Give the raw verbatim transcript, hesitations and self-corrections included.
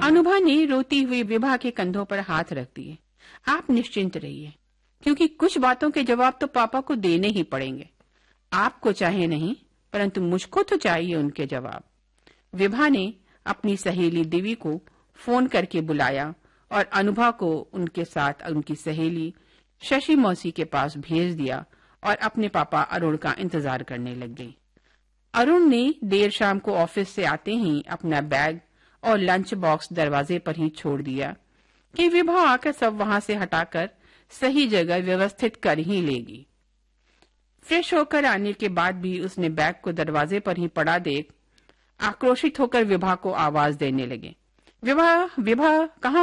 अनुभा ने रोती हुई विभा के कंधों पर हाथ रख दिए। आप निश्चिंत रहिए, क्योंकि कुछ बातों के जवाब तो पापा को देने ही पड़ेंगे। आपको चाहे नहीं, परंतु मुझको तो चाहिए उनके जवाब। विभा ने अपनी सहेली दिवी को फोन करके बुलाया और अनुभा को उनके साथ उनकी सहेली शशि मौसी के पास भेज दिया और अपने पापा अरुण का इंतजार करने लग गई। अरुण ने देर शाम को ऑफिस से आते ही अपना बैग और लंच बॉक्स दरवाजे पर ही छोड़ दिया कि विभा आकर सब वहां से हटाकर सही जगह व्यवस्थित कर ही लेगी। फ्रेश होकर आने के बाद भी उसने बैग को दरवाजे पर ही पड़ा देख आक्रोशित होकर विभा को आवाज देने लगे, विभा विभा कहाँ